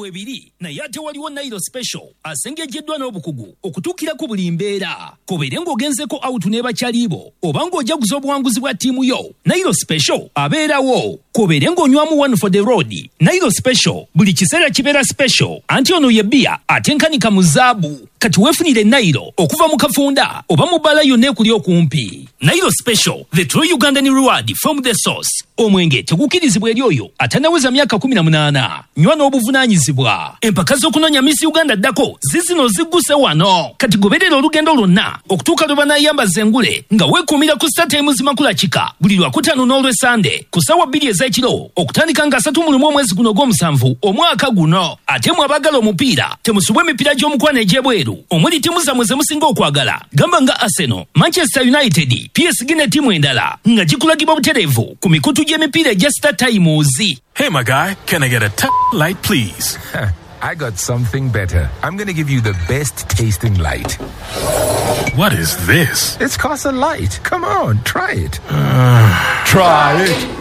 bwebiri naye ate waliwo Nairo Special asengejeddwa n'obukugu okutuukira ku buli mbeera. Kobeere ng'ogenzeko out n'ebakyalibo oba ng'ojaguza obuwanguzi bwa ttiimu yo, Nairo Special abeerawo. Kobeere ng'onywamu one for the road, Nairo Special buli kiseera kibeera special. Anti ono ye bbiya atenkanika mu zaabu. Kati weefunire Nairo okuva mu kafunda oba mu bbala yonna ekuli okumpi. Nairo Special, the true Ugandan reward from the source. Omwenge tegukirizibwa eri oyo atanaweza myaka 18. Nywa n'obuvunaanyizibwa. Empaka z'okunoonya Miss Uganda ddako zizino zigguse wano. Kati goberera olugendo lwonna okutuuka lwe banaayambaza engule nga weekuumira ku StarTimes Makulachika buli Lwakutaano n'Olwesande ku ssaawa 2 ez'ekiro okutandika nga 31 omwezi guno gw'omusanvu omwaka guno. Ate mwe abaagala omupiira temusubwa emipiira gy'omukwano egy'ebweru omuli ttiimu zammwe ze musinga okwagala gamba nga Arsenal, Manchester United, PSG ne ttiimu endala nga gikulagibwa butereevu ku mikutu gy'emipiira egya StarTimes. Hey, my guy, can I get a light, please? I got something better. I'm going to give you the best tasting light. What is this? It's Casa Light. Come on, try it. Try it.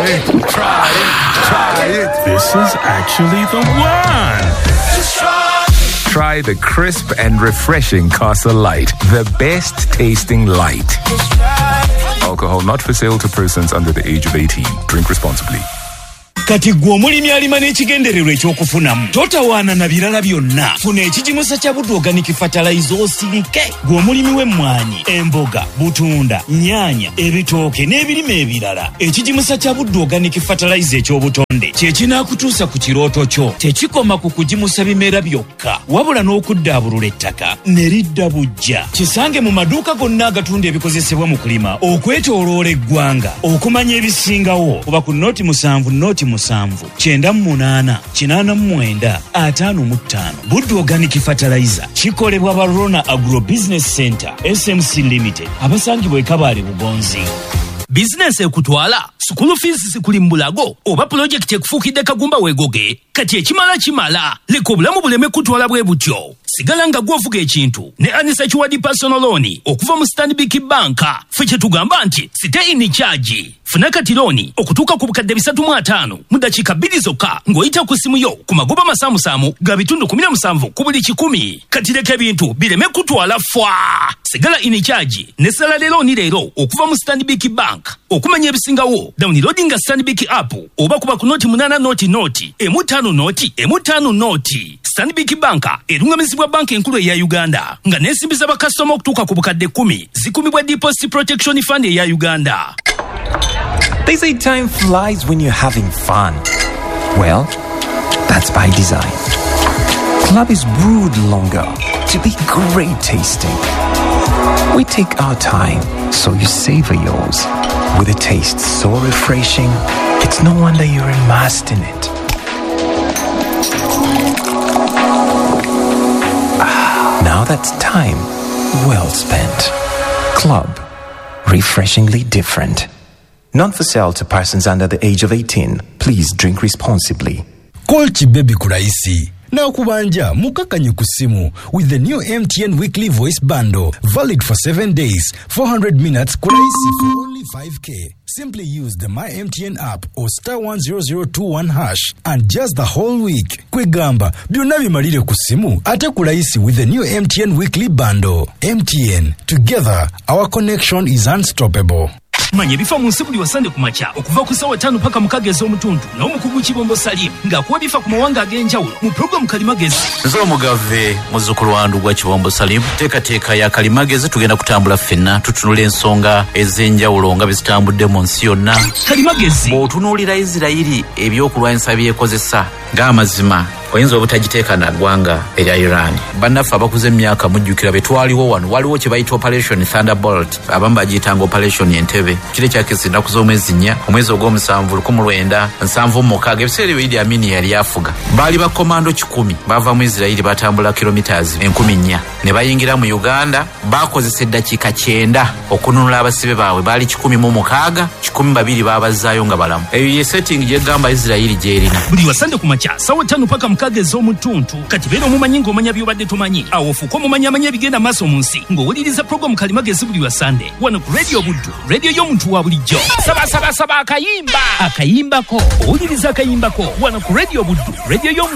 This is actually the one. Just try the crisp and refreshing Casa Light. The best tasting light. Alcohol not for sale to persons under the age of 18. Drink responsibly. Kati gwe omulimi alima n'ekigendererwa ekyokufunamu totawaana na birala byonna. Funa ekigimusa kya Buddu Organic Fertilizer osirike. Gwe omulimi w'emmwanyi, emboga, butunda, nnyaanya, ebitooke n'ebirime ebirala. Ekigimusa kya Buddu Organic Fertilizer eky'obutonde kye kinaakutuusa ku kirooto kyo. Tekikoma ku kugimusa bimera byokka wabula n'okuddaabulula ettaka ne lidda bujja. Kisange mu maduuka gonna agatunda ebikozesebwa mu kulima okwetooloola eggwanga okumanya ebisingawo oba ku noti 7 noti 7-98-89-55. Buddu Organic Fertilizer kikolebwa ba Rona Agro Business Center SMC Limited abasangibwa e Kabale Bugonzi. Business ekutwala school fees zikuli mbulago oba project ekufuukidde kagumba weegoge kati ekimala leka obulamu buleme kutwala bwe butyo. Sigala nga gwovuga ekintu ne Anisa Kiwadi personal loan okuva mu Stanbic Bank. Ffe kye tugamba nti stay in charge. Funa kati loan okutuuka ku bukadde 3.5 mu dakiika 2 zokka ng'oyita ku simu yo ku magoba masaamusaamu ga bitundu 17 ku buli 100. Kati leka ebintu bireme kutwala fwa. Sigala in charge ne salary loan leero okuva mu Stanbic Bank. Okumanya ebisingawo downloadinga Stanbic app oba kuba ku noti 8 noti M5 noti. Stanbic Bank erungamizibwa banka enkulu eya Uganda nga n'ensimbi z'abakasitoma okutuuka ku bukadde 10 zikumibwa Deposit Protection Fund eya Uganda. They say time flies when you're having fun. Well, that's by design. Club is brewed longer to be great tasting. We take our time, so you savor yours. With a taste so refreshing, it's no wonder you're immersed in it. Now that's time well spent. Club. Refreshingly different. Not for sale to persons under the age of 18. Please drink responsibly. Call Chibebi Kuraisi. Now kubanja mukakanye kusimu with the new MTN weekly voice bundle valid for 7 days, 400 minutes Kuraisi for only 5k. Simply use the My MTN app or *10021# and just the whole week. Kwegamba byonna bimalire kusimu ate Kuraisi with the new MTN weekly bundle. MTN, together our connection is unstoppable. Manya ebifa mu nsi buli wasande ku makya okuva ku ssaawa 5 paka mukaaga ez'omutundu n'omukugu Kibombo Salim ng'akuwa bifa ku mawanga ag'enjawulo mu programu Kalimagezi. Nze omugave muzzukulu wandu gwa Kibombo Salim. Teekateeka ya Kalimagezi tugenda kutambula ffenna tutunula ensonga ez'enjawulo nga bizitambudde mu nsi yonna. Kalimagezi bw'otunuulira Isirayiri ebyokulwanyisa byekozesa ng'amazima oyinza obutagiteeka na ggwanga erya Iran. Bannaffe abakuze emyaka mujjukira be twaliwo wano waliwo kye bayita Operation Thunderbolt abamu bagiyitanga Operation Entebbe. Kiri kyakisa ennaku z'omwezi 4 omwezi ogw'omusanvu 1976 ebiseera ebyo Idi Amin yali afuga. Baali bakomando 10 bava mu Isirayiri batambula kilometers 1000 ne bayingira mu Uganda bakozesa eddakiika 9 okununula abasibe baabwe baali 106 12 baabazaayo nga balamu. Eyo ye setting gyegamba Isirayiri gyerina. Buli wasande ku makya ssaawa 5 paka mukaaga ez'omutundu kati beera omumanyi ng'omanya by'obadde tomanyi awo ofuuka omumanyamanya ebigenda maaso mu nsi ng'owuliriza programu Kalimagezi buli wasande wano ku Radio Buddu, radio y'omuntu wa bulijjo. Saba akayimbako owuliriza akayimbako wano ku Radio Buddu, radio y'omuntu